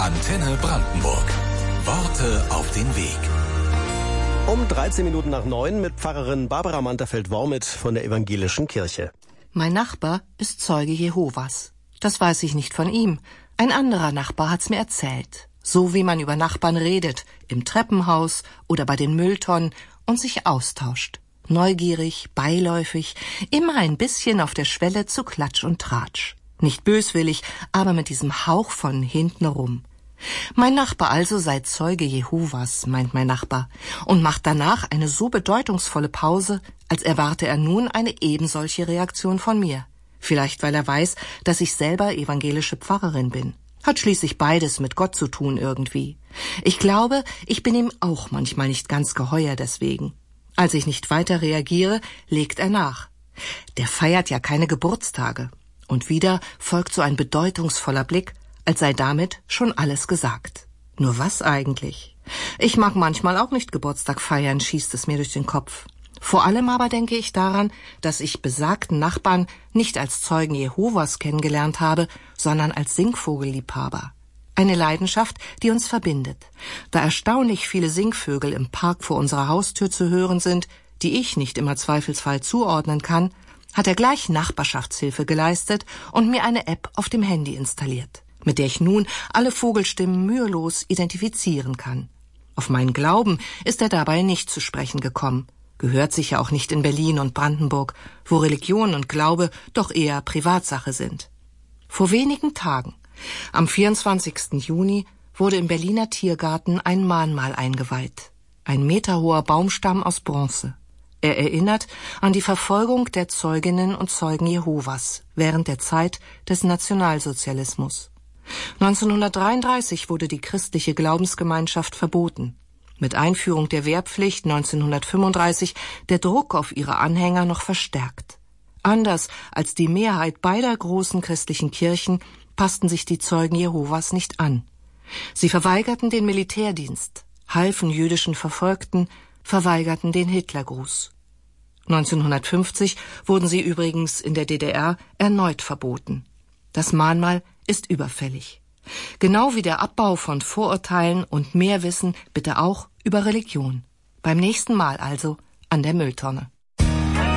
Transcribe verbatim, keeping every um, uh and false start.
Antenne Brandenburg. Worte auf den Weg. Um dreizehn Minuten nach neun mit Pfarrerin Barbara Manterfeld-Wormit von der Evangelischen Kirche. Mein Nachbar ist Zeuge Jehovas. Das weiß ich nicht von ihm. Ein anderer Nachbar hat's mir erzählt. So wie man über Nachbarn redet, im Treppenhaus oder bei den Mülltonnen und sich austauscht. Neugierig, beiläufig, immer ein bisschen auf der Schwelle zu Klatsch und Tratsch. Nicht böswillig, aber mit diesem Hauch von hintenrum. Mein Nachbar also sei Zeuge Jehovas, meint mein Nachbar, und macht danach eine so bedeutungsvolle Pause, als erwarte er nun eine ebensolche Reaktion von mir. Vielleicht, weil er weiß, dass ich selber evangelische Pfarrerin bin. Hat schließlich beides mit Gott zu tun irgendwie. Ich glaube, ich bin ihm auch manchmal nicht ganz geheuer deswegen. Als ich nicht weiter reagiere, legt er nach. Der feiert ja keine Geburtstage. Und wieder folgt so ein bedeutungsvoller Blick, als sei damit schon alles gesagt. Nur was eigentlich? Ich mag manchmal auch nicht Geburtstag feiern, schießt es mir durch den Kopf. Vor allem aber denke ich daran, dass ich besagten Nachbarn nicht als Zeugen Jehovas kennengelernt habe, sondern als Singvogelliebhaber. Eine Leidenschaft, die uns verbindet. Da erstaunlich viele Singvögel im Park vor unserer Haustür zu hören sind, die ich nicht immer zweifelsfrei zuordnen kann, hat er gleich Nachbarschaftshilfe geleistet und mir eine App auf dem Handy installiert, mit der ich nun alle Vogelstimmen mühelos identifizieren kann. Auf meinen Glauben ist er dabei nicht zu sprechen gekommen. Gehört sicher auch nicht in Berlin und Brandenburg, wo Religion und Glaube doch eher Privatsache sind. Vor wenigen Tagen, am vierundzwanzigsten Juni, wurde im Berliner Tiergarten ein Mahnmal eingeweiht. Ein meterhoher Baumstamm aus Bronze. Er erinnert an die Verfolgung der Zeuginnen und Zeugen Jehovas während der Zeit des Nationalsozialismus. neunzehnhundertdreiunddreißig wurde die christliche Glaubensgemeinschaft verboten. Mit Einführung der Wehrpflicht neunzehnhundertfünfunddreißig der Druck auf ihre Anhänger noch verstärkt. Anders als die Mehrheit beider großen christlichen Kirchen passten sich die Zeugen Jehovas nicht an. Sie verweigerten den Militärdienst, halfen jüdischen Verfolgten, verweigerten den Hitlergruß. neunzehnhundertfünfzig wurden sie übrigens in der D D R erneut verboten. Das Mahnmal ist überfällig. Genau wie der Abbau von Vorurteilen und mehr Wissen bitte auch über Religion. Beim nächsten Mal also an der Mülltonne.